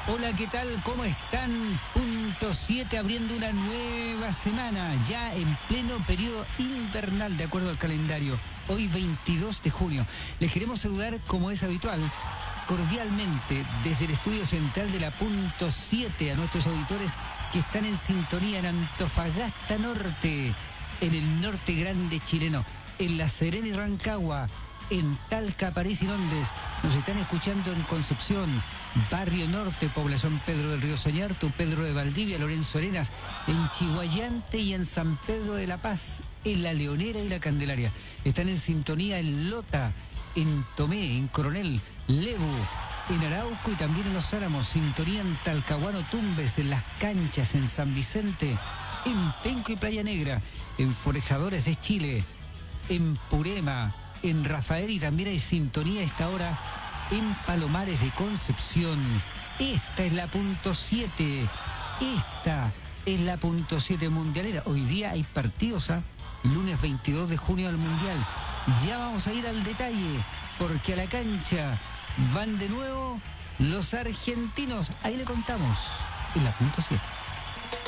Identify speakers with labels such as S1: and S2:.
S1: Hola, ¿qué tal? ¿Cómo están? Punto 7 abriendo una nueva semana, ya en pleno periodo invernal de acuerdo al calendario. Hoy 22 de junio. Les queremos saludar como es habitual, cordialmente, desde el estudio central de la Punto 7 a nuestros auditores que están en sintonía en Antofagasta Norte, en el norte grande chileno, en La Serena y Rancagua, en Talca, París y Londres. Nos están escuchando en Concepción, Barrio Norte, población Pedro del Río Soñartu, Pedro de Valdivia, Lorenzo Arenas, en Chihuayante y en San Pedro de la Paz, en La Leonera y La Candelaria. Están en sintonía en Lota, en Tomé, en Coronel, Lebu, en Arauco y también en Los Álamos. Sintonía en Talcahuano, Tumbes, en Las Canchas, en San Vicente, en Penco y Playa Negra, en Forejadores de Chile, en Purema, en Rafael, y también hay sintonía a esta hora en Palomares de Concepción. Esta es la Punto 7. Esta es la Punto 7 mundialera. Hoy día hay partidos, lunes 22 de junio al Mundial. Ya vamos a ir al detalle, porque a la cancha van de nuevo los argentinos. Ahí le contamos en la Punto 7.